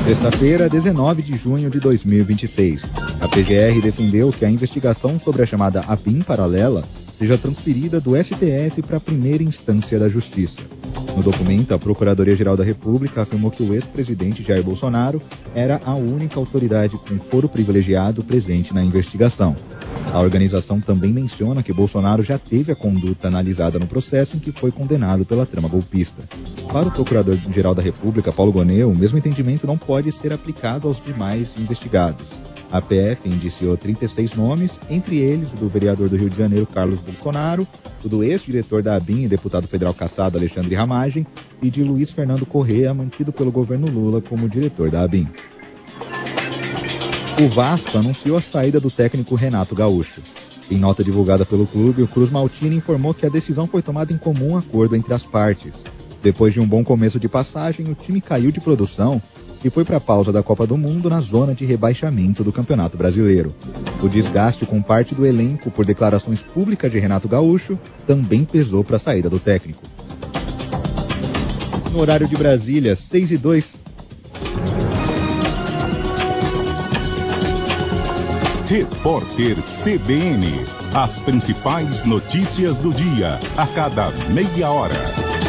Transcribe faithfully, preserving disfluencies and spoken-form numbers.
Sexta-feira, dezenove de junho de dois mil e vinte e seis. A P G R defendeu que a investigação sobre a chamada ABIN paralela seja transferida do S T F para a primeira instância da Justiça. No documento, a Procuradoria-Geral da República afirmou que o ex-presidente Jair Bolsonaro era a única autoridade com foro privilegiado presente na investigação. A organização também menciona que Bolsonaro já teve a conduta analisada no processo em que foi condenado pela trama golpista. Para o Procurador-Geral da República, Paulo Gonet, o mesmo entendimento não pode ser aplicado aos demais investigados. A P F indiciou trinta e seis nomes, entre eles o do vereador do Rio de Janeiro, Carlos Bolsonaro, o do ex-diretor da ABIN e deputado federal cassado, Alexandre Ramagem, e de Luiz Fernando Corrêa, mantido pelo governo Lula como diretor da ABIN. O Vasco anunciou a saída do técnico Renato Gaúcho. Em nota divulgada pelo clube, o Cruz Maltini informou que a decisão foi tomada em comum acordo entre as partes. Depois de um bom começo de passagem, o time caiu de produção e foi para a pausa da Copa do Mundo na zona de rebaixamento do Campeonato Brasileiro. O desgaste com parte do elenco por declarações públicas de Renato Gaúcho também pesou para a saída do técnico. No horário de Brasília, seis e dois. Repórter C B N. As principais notícias do dia, a cada meia hora.